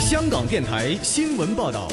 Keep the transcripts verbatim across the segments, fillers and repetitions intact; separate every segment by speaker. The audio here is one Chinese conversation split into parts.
Speaker 1: 香港电台新闻报道。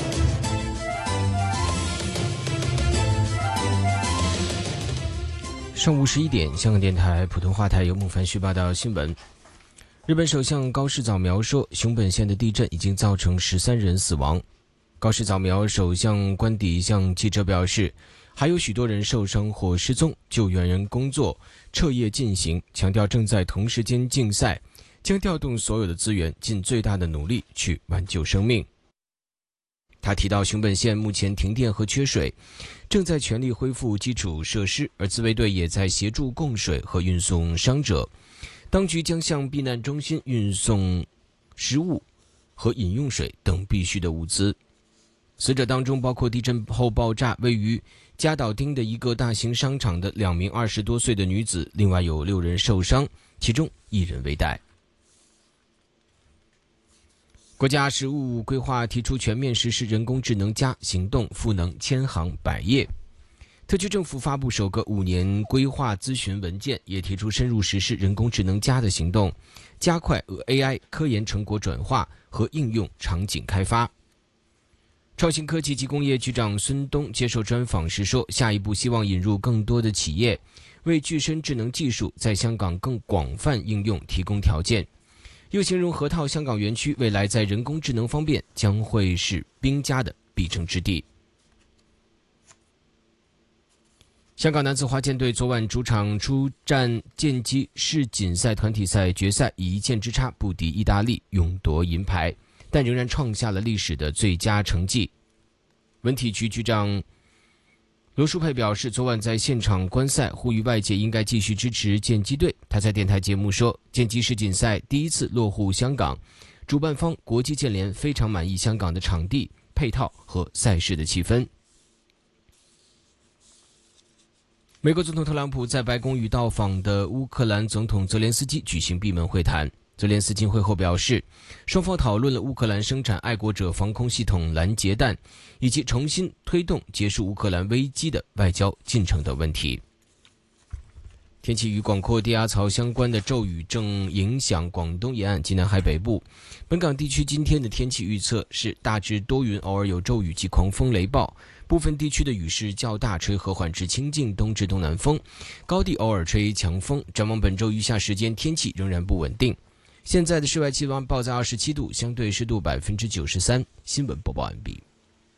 Speaker 2: 上午十一点，香港电台普通话台由孟凡旭报道新闻。日本首相高市早苗说，熊本县的地震已经造成十三人死亡。高市早苗首相官邸向记者表示，还有许多人受伤或失踪，救援人工作彻夜进行，强调正在同时间竞赛，将调动所有的资源，尽最大的努力去挽救生命。他提到，熊本县目前停电和缺水，正在全力恢复基础设施，而自卫队也在协助供水和运送伤者。当局将向避难中心运送食物和饮用水等必需的物资。死者当中包括地震后爆炸位于加岛町的一个大型商场的两名二十多岁的女子，另外有六人受伤，其中一人危殆。国家十五规划提出全面实施人工智能加行动赋能千行百业。特区政府发布首个五年规划咨询文件，也提出深入实施人工智能加的行动，加快 A I 科研成果转化和应用场景开发。创新科技及工业局长孙东接受专访时说，下一步希望引入更多的企业，为具身智能技术在香港更广泛应用提供条件。又形容河套香港园区未来在人工智能方面将会是兵家的必争之地。香港男子花剑队昨晚主场出战剑击世锦赛团体赛决赛，以一剑之差不敌意大利，勇夺银牌，但仍然创下了历史的最佳成绩。文体局局长罗淑佩表示，昨晚在现场观赛，呼吁外界应该继续支持剑击队。他在电台节目说，剑击世锦赛第一次落户香港，主办方国际剑联非常满意香港的场地、配套和赛事的气氛。美国总统特朗普在白宫与到访的乌克兰总统泽连斯基举行闭门会谈。泽连斯基会后表示，双方讨论了乌克兰生产爱国者防空系统拦截弹，以及重新推动结束乌克兰危机的外交进程的问题。天气与广阔低压槽相关的骤雨正影响广东沿岸及南海北部。本港地区今天的天气预测是大致多云，偶尔有骤雨及狂风雷暴，部分地区的雨势较大，吹和缓至清劲东至东南风，高地偶尔吹强风。展望本周余下时间，天气仍然不稳定。现在的室外气温报在二十七度，相对湿度百分之九十三。新闻播报完毕。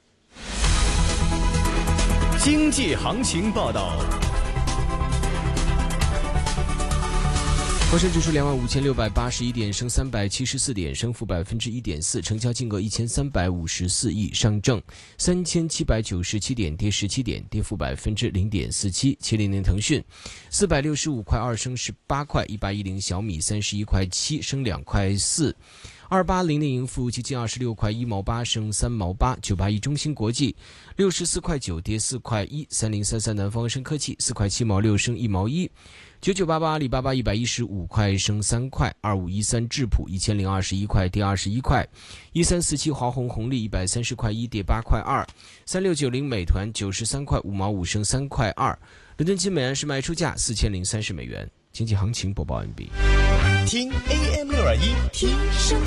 Speaker 1: 经济行情报道。
Speaker 2: 恒生指数两万五千六百八十一点，升三百七十四点，升幅百分之一点四，成交金额一千三百五十四亿。上证三千七百九十七点，跌十七点，跌幅百分之零点四七。七零零腾讯四百六十五块二，升十八块。一八一零小米三十一块七，升两块四。二八零零盈富基金二十六块一毛八，升三毛八。九八一中芯国际六十四块九，跌四块一。三零三三南方生科技四块七毛六，升一毛一。九九八八阿里巴巴一百一十五块，升三块。二五一三智普一千零二十一块，跌二十一块。一三四七华虹红利一百三十块一，跌八块二。三六九零美团九十三块五毛五，升三块二。伦敦金每安士卖出价四千零三十美元。经济行情播报完毕。
Speaker 1: 听 A M 六二一，听生